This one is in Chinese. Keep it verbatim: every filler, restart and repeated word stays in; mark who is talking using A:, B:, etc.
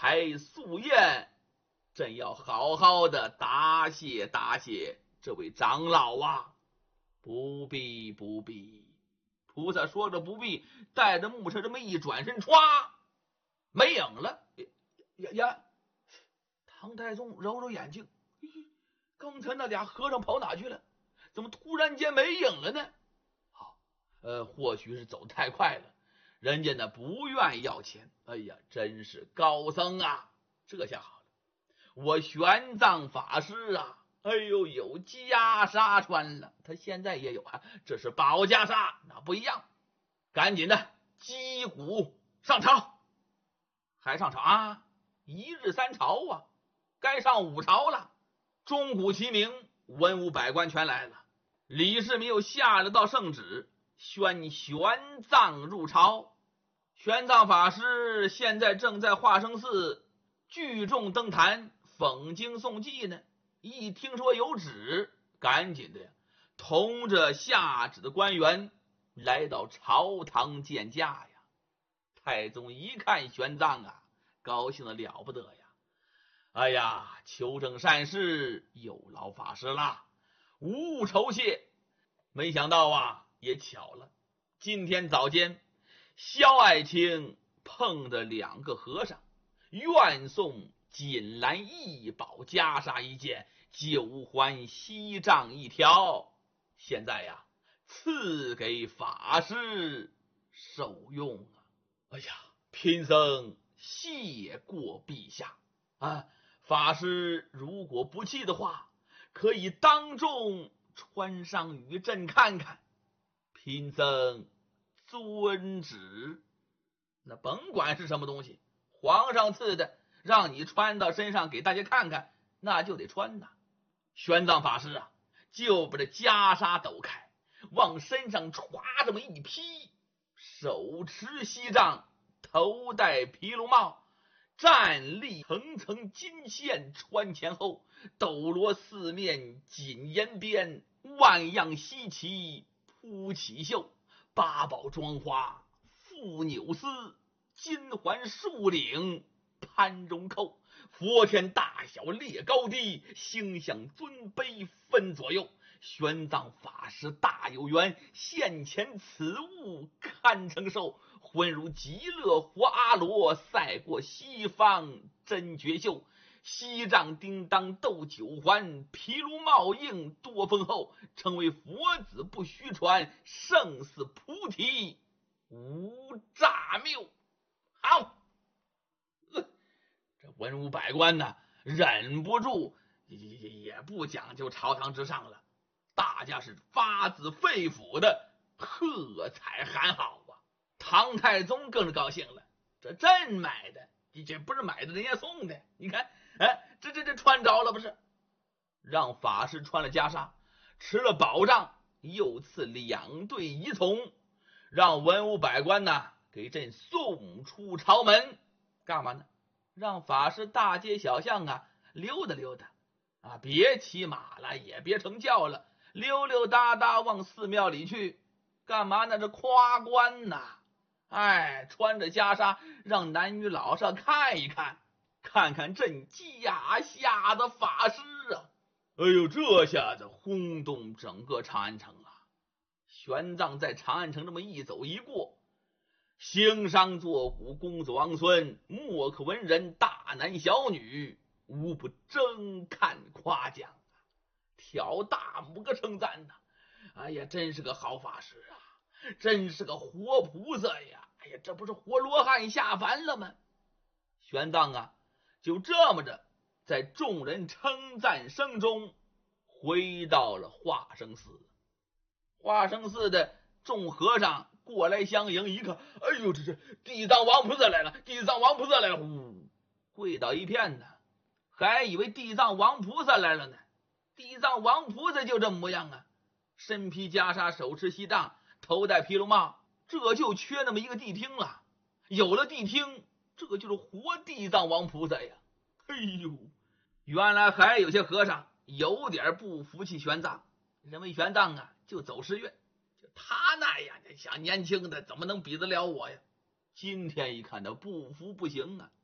A: 牌素宴，朕要好好的答谢答谢这位长老啊。不必不必，菩萨说着不必，带着木车这么一转身，歘，没影了。呀呀！唐太宗揉揉眼睛，刚才那俩和尚跑哪去了？怎么突然间没影了呢？好，呃，或许是走太快了，人家呢不愿要钱。哎呀，真是高僧啊！这下好了，我玄奘法师啊，哎呦，有袈裟穿了，他现在也有啊，这是宝袈裟，那不一样。赶紧的，击鼓上朝，还上朝啊？一日三朝啊，该上五朝了。钟鼓齐鸣，文武百官全来了。李世民又下了道圣旨，宣玄奘入朝。玄奘法师现在正在化生寺聚众登坛讽经诵记呢，一听说有旨，赶紧的呀，同着下旨的官员来到朝堂见驾呀。太宗一看玄奘啊，高兴的了不得呀！哎呀，求证善事，有劳法师啦，无物酬谢。没想到啊，也巧了，今天早间萧爱卿碰着两个和尚，愿送锦兰异宝袈裟一件，九环锡杖一条，现在呀，赐给法师受用啊！哎呀，贫僧谢过陛下啊！法师如果不弃的话，可以当众穿上与朕看看。贫僧遵旨。那甭管是什么东西，皇上赐的，让你穿到身上给大家看看，那就得穿呐。玄奘法师啊，就把这袈裟抖开，往身上歘这么一披，手持锡杖，头戴毗卢帽，站立层层金线穿前后，斗罗四面锦沿边，万样稀奇铺起袖，八宝装花覆纽丝，金环束领攀绒扣，佛天大小列高低，星象尊卑分左右。玄奘法师大有缘，现前此物堪承受，浑如极乐活阿罗，赛过西方真绝秀。锡杖叮当斗九环，毗卢帽应多丰厚，成为佛子不虚传，胜似菩提无诈谬。好，呃、这文武百官呢，忍不住也也也不讲究朝堂之上了，大家是发自肺腑的喝彩喊好啊！唐太宗更是高兴了，这朕买的，这不是买的人家送的，你看，哎，这这这穿着了不是？让法师穿了袈裟，持了宝杖，又赐两对仪从，让文武百官呢给朕送出朝门。干嘛呢？让法师大街小巷啊溜达溜达啊，别骑马了，也别乘轿了，溜溜达达往寺庙里去。干嘛呢？这夸官呐！哎，穿着袈裟，让男女老少看一看，看看朕驾下的法师啊！哎呦，这下子轰动整个长安城啊！玄奘在长安城这么一走一过，行商坐虎，公子王孙，莫可文人，大男小女，无不争看夸奖啊，挑大拇哥称赞呐！哎呀，真是个好法师啊，真是个活菩萨呀！哎呀，这不是活罗汉下凡了吗？玄奘啊，就这么着，在众人称赞声中，回到了化生寺。化生寺的众和尚过来相迎，一看，哎呦，这是地藏王菩萨来了，地藏王菩萨来了，呼，跪倒一片呢，还以为地藏王菩萨来了呢。地藏王菩萨就这模样啊，身披袈裟，手持锡杖，头戴毗卢帽，这就缺那么一个谛听了。有了谛听，这就是活地藏王菩萨呀！哎呦，原来还有些和尚有点不服气玄奘，认为玄奘啊就走诗乐，就他那样的小年轻的怎么能比得了我呀？今天一看他不服不行啊，